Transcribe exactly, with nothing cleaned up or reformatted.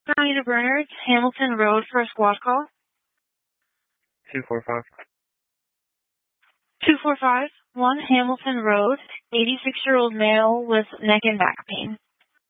County to Bernards, Hamilton Road for a squad call. two four five. two four five, one Hamilton Road, eighty-six-year-old male with neck and back pain.